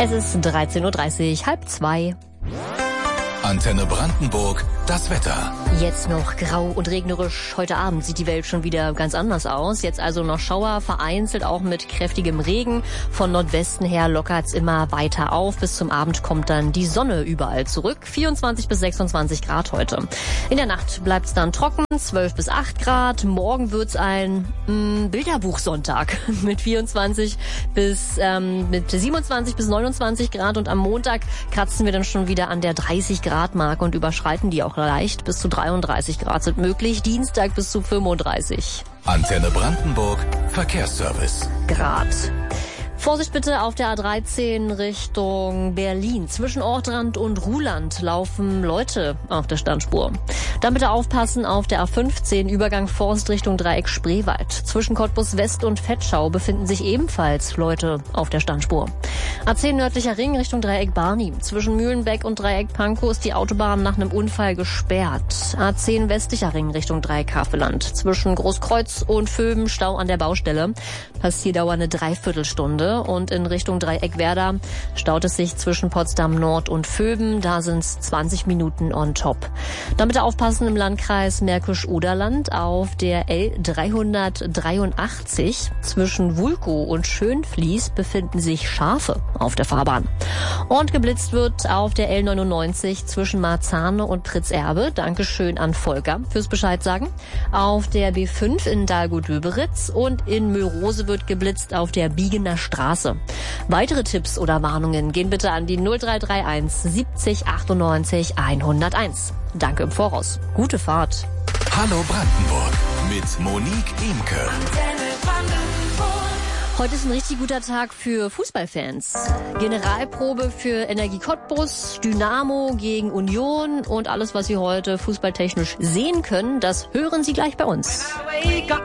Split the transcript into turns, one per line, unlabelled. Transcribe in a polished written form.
Es ist 13:30 Uhr, 1:30.
Antenne Brandenburg, das Wetter.
Jetzt noch grau und regnerisch. Heute Abend sieht die Welt schon wieder ganz anders aus. Jetzt also noch Schauer, vereinzelt auch mit kräftigem Regen. Von Nordwesten her lockert's immer weiter auf. Bis zum Abend kommt dann die Sonne überall zurück. 24 bis 26 Grad heute. In der Nacht bleibt's dann trocken, 12 bis 8 Grad. Morgen wird's ein Bilderbuchsonntag mit 27 bis 29 Grad. Und am Montag kratzen wir dann schon wieder an der 30 Grad Marke und überschreiten die auch leicht. Bis zu 33 Grad sind möglich. Dienstag bis zu 35.
Antenne Brandenburg, Verkehrsservice.
Grad. Vorsicht bitte auf der A13 Richtung Berlin. Zwischen Ortrand und Ruhland laufen Leute auf der Standspur. Dann bitte aufpassen auf der A15 Übergang Forst Richtung Dreieck Spreewald. Zwischen Cottbus West und Vetschau befinden sich ebenfalls Leute auf der Standspur. A10 nördlicher Ring Richtung Dreieck Barnim. Zwischen Mühlenbeck und Dreieck Pankow ist die Autobahn nach einem Unfall gesperrt. A10 westlicher Ring Richtung Dreieck Havelland. Zwischen Großkreuz und Vöben Stau an der Baustelle. Passierdauer eine Dreiviertelstunde. Und in Richtung Dreieck Werder staut es sich zwischen Potsdam Nord und Vöben. Da sind es 20 Minuten on top. Dann bitte aufpassen im Landkreis Märkisch-Oderland auf der L383. Zwischen Wulkow und Schönfließ befinden sich Schafe auf der Fahrbahn. Und geblitzt wird auf der L99 zwischen Marzahn und Pritzerbe. Dankeschön an Volker fürs Bescheid sagen. Auf der B5 in Dahlgut-Döberitz und in Mölrose wird geblitzt auf der Biegener Straße. Weitere Tipps oder Warnungen gehen bitte an die 0331 70 98 101. Danke im Voraus. Gute Fahrt.
Hallo Brandenburg mit Monique Imke.
Heute ist ein richtig guter Tag für Fußballfans. Generalprobe für Energie Cottbus, Dynamo gegen Union und alles, was Sie heute fußballtechnisch sehen können, das hören Sie gleich bei uns.